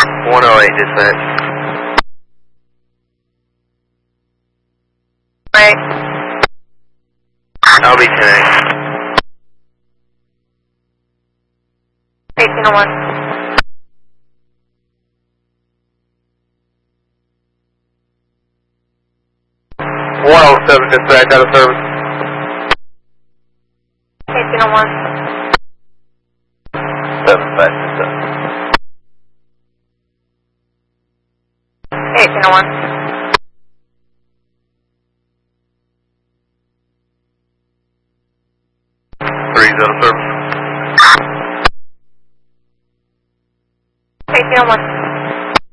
108 dispatch. Right. I'll be 10. 1801. 107 dispatch out of service. 1801. 7 dispatch. 1801.